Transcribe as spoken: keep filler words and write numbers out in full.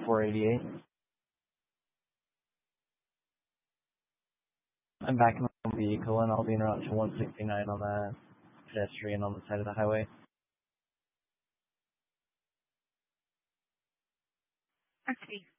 four eighty-eight. I'm back in my vehicle and I'll be en route to one sixty-nine on the pedestrian on the side of the highway. Okay.